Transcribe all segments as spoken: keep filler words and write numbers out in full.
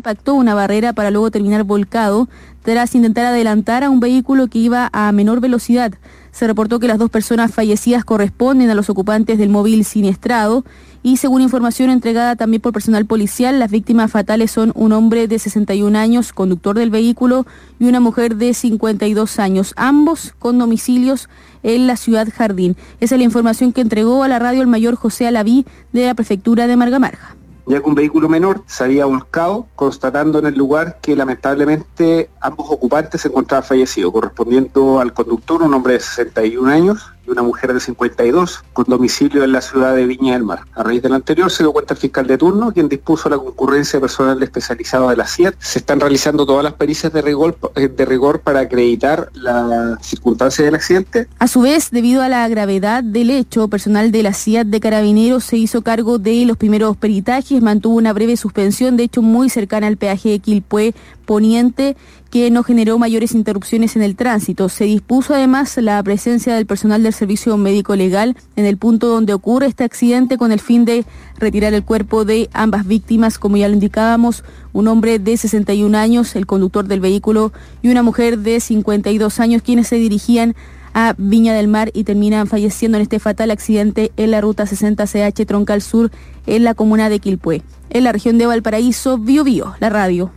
impactó una barrera para luego terminar volcado tras intentar adelantar a un vehículo que iba a menor velocidad. Se reportó que las dos personas fallecidas corresponden a los ocupantes del móvil siniestrado y según información entregada también por personal policial, las víctimas fatales son un hombre de sesenta y un años, conductor del vehículo, y una mujer de cincuenta y dos años, ambos con domicilios en la ciudad Jardín. Esa es la información que entregó a la radio el mayor José Alaví de la prefectura de Marga Marga. Ya que un vehículo menor se había volcado, constatando en el lugar que lamentablemente ambos ocupantes se encontraban fallecidos, correspondiendo al conductor, un hombre de sesenta y un años, y una mujer de cincuenta y dos, con domicilio en la ciudad de Viña del Mar. A raíz del anterior se dio cuenta el fiscal de turno, quien dispuso la concurrencia de personal especializado de la C I A T. Se están realizando todas las pericias de rigor, de rigor para acreditar las circunstancias del accidente. A su vez, debido a la gravedad del hecho, personal de la C I A T de Carabineros se hizo cargo de los primeros peritajes, mantuvo una breve suspensión, de hecho muy cercana al peaje de Quilpué Poniente, que no generó mayores interrupciones en el tránsito. Se dispuso además la presencia del personal del Servicio Médico Legal en el punto donde ocurre este accidente con el fin de retirar el cuerpo de ambas víctimas, como ya lo indicábamos, un hombre de sesenta y un años, el conductor del vehículo, y una mujer de cincuenta y dos años, quienes se dirigían a Viña del Mar y terminan falleciendo en este fatal accidente en la ruta sesenta C H Troncal Sur en la comuna de Quilpué. En la región de Valparaíso, Bio Bio, la radio.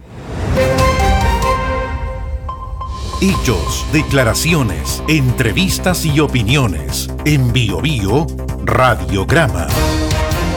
Hechos, declaraciones, entrevistas y opiniones. En Bio Bio, Radiograma.